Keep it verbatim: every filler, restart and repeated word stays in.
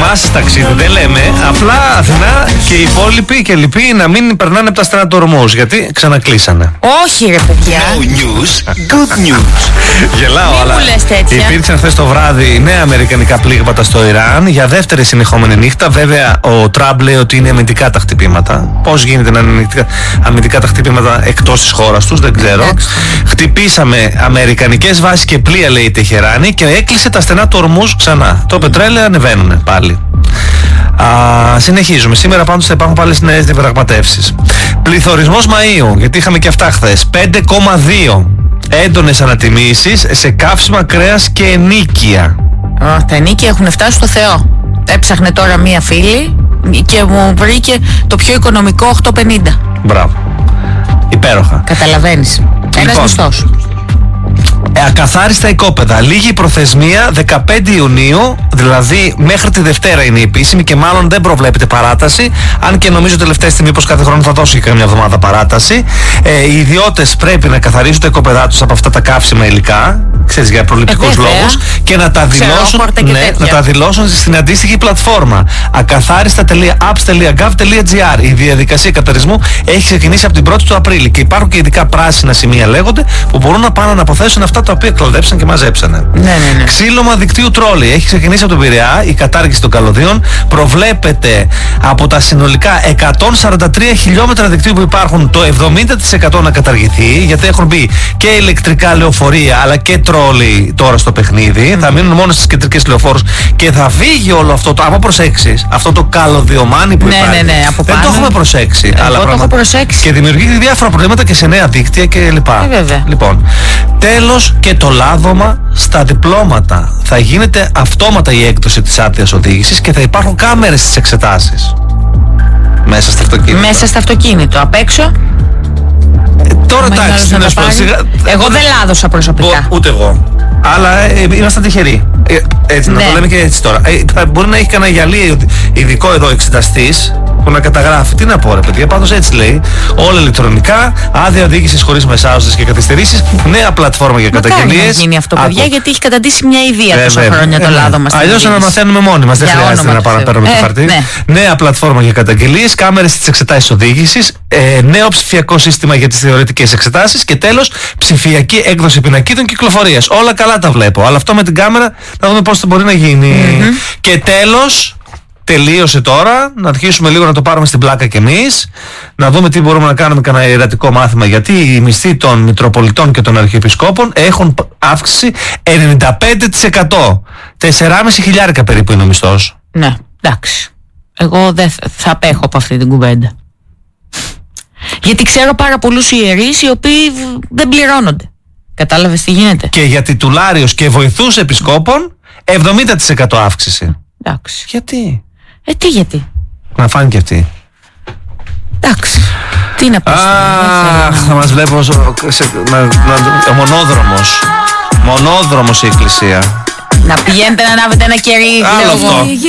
σας ταξίδι, δεν λέμε. Απλά Αθηνά και οι υπόλοιποι και λοιποί να μην περνάνε από τα στενά του ορμούς, γιατί ξανακλείσανε. Όχι ρε παιδιά. No news, good news. Γελάω, αλλά υπήρξαν χθες το βράδυ νέα αμερικανικά πλήγματα στο Ιράν για δεύτερη συνεχόμενη νύχτα. Βέβαια, ο Τραμπ λέει ότι είναι αμυντικά τα χτυπήματα. Πώς γίνεται να είναι αμυντικά, αμυντικά τα χτυπήματα εκτός της χώρας τους, δεν ξέρω. Εντάξει. Χτυπήσαμε αμερικανικές βάσεις και πλοία, λέει η Τεχεράνη, και έκλεισε τα στενά του ορμούς ξανά. Το πετρέλαιο ανεβαίνουνε πάλι. Α, συνεχίζουμε. Σήμερα πάντως θα υπάρχουν πάλι νέες διαπραγματεύσεις. Πληθωρισμός Μαΐου, γιατί είχαμε και αυτά χθες. πέντε κόμμα δύο. Έντονες ανατιμήσεις σε καύσιμα, κρέας και ενίκεια. Oh, τα ενίκεια έχουν φτάσει στο Θεό. Έψαχνε τώρα μία φίλη και μου βρήκε το πιο οικονομικό οκτώ πενήντα. Μπράβο. Υπέροχα. Καταλαβαίνεις. Ένας Λοιπόν, μισθός. Ε, ακαθάριστα οικόπεδα. Λίγη προθεσμία δεκαπέντε Ιουνίου, δηλαδή μέχρι τη Δευτέρα είναι η επίσημη και μάλλον δεν προβλέπεται παράταση. Αν και νομίζω τελευταία στιγμή πως κάθε χρόνο θα δώσει και καμιά εβδομάδα παράταση. Ε, οι ιδιώτες πρέπει να καθαρίσουν τα οικόπεδά τους από αυτά τα καύσιμα υλικά, ξέρεις, για προληπτικούς ε, λόγους, και να τα, δηλώσουν, ναι, να τα δηλώσουν στην αντίστοιχη πλατφόρμα ακαθάριστα τελεία apps τελεία gov τελεία gr. Η διαδικασία καταρρισμού έχει ξεκινήσει από την πρώτη του Απρίλη και υπάρχουν και ειδικά πράσινα σημεία, λέγονται, που μπορούν να πάνε να αποθέσουν αυτά τα οποία κλαδέψαν και μαζέψανε. Ναι, ναι, ναι. Ξύλωμα δικτύου τρόλι έχει ξεκινήσει από τον Πειραιά. Η κατάργηση των καλωδίων προβλέπεται από τα συνολικά εκατόν σαράντα τρία χιλιόμετρα δικτύου που υπάρχουν, το εβδομήντα τοις εκατό να καταργηθεί, γιατί έχουν μπει και ηλεκτρικά λεωφορεία αλλά και τρόλι τώρα στο παιχνίδι. Mm. Θα μείνουν μόνο στις κεντρικές λεωφόρους και θα φύγει όλο αυτό το. Από προσέξεις, αυτό το καλωδιωμάνι που ναι, υπάρχει. Ναι, ναι, από δεν πάνω. το έχουμε προσέξει. Εγώ αλλά το πραγμα... έχω προσέξει. Και δημιουργεί διάφορα προβλήματα και σε νέα δίκτυα κλπ. Ε, λοιπόν, τέλος και το λάδωμα στα διπλώματα. Θα γίνεται αυτόματα η έκδοση της άδειας οδήγησης και θα υπάρχουν κάμερες στις εξετάσεις. Μέσα στο αυτοκίνητο. Μέσα στο αυτοκίνητο. Απ' έξω. Ε, τώρα εντάξει. Εγώ δεν λάδωσα προσωπικά. Ούτε εγώ. Αλλά ε, είμαστε τυχεροί. Ε, έτσι, ναι. Να το λέμε και έτσι τώρα. Ε, μπορεί να έχει κανένα γυαλί ειδικό εδώ εξεταστής που να καταγράφει. Τι να πω, ρε παιδιά, πάντως έτσι λέει. Όλα ηλεκτρονικά, άδεια οδήγησης χωρίς μεσάζοντες και καθυστερήσεις, νέα πλατφόρμα για καταγγελίες. Μακάρι να γίνει αυτό, παιδιά, γιατί έχει καταντήσει μια ιδέα τόσα χρόνια ε, το λάδωμα. Αλλιώς να μαθαίνουμε μόνοι μας. Δεν χρειάζεται να πάμε παίρνουμε ε, το χαρτί. Ναι. Νέα πλατφόρμα για καταγγελίες, κάμερες στις εξετάσεις οδήγησης, ε, νέο ψηφιακό σύστημα για τις θεωρητικές εξετάσεις και τέλος ψηφιακή έκδοση πινακίδων κυκλοφορίας. Όλα καλά τα βλέπω. Αλλά αυτό με την κάμερα να δούμε πώς μπορεί να γίνει. Mm-hmm. Και τέλος. Τελείωσε τώρα, να αρχίσουμε λίγο να το πάρουμε στην πλάκα κι εμείς, να δούμε τι μπορούμε να κάνουμε κανένα ιερατικό μάθημα, γιατί οι μισθοί των Μητροπολιτών και των Αρχιεπισκόπων έχουν αύξηση ενενήντα πέντε τοις εκατό. τεσσεράμισι χιλιάρικα περίπου είναι ο μισθός. Ναι, εντάξει. Εγώ δεν θα απέχω από αυτή την κουβέντα. Γιατί ξέρω πάρα πολλούς ιερείς οι οποίοι δεν πληρώνονται. Κατάλαβες τι γίνεται. Και για τιτουλάριος και βοηθούς επισκόπων εβδομήντα τοις εκατό αύξηση. Εντάξει. Γιατί? Ε, τι γιατί? Να φάνε και αυτοί. Εντάξει. Τι να πεις? Αχ, θα μας βλέπω σε, να, να, μονόδρομος. Μονόδρομος η εκκλησία. Να πηγαίνετε να ανάβετε ένα κερί. Άλλο αυτό.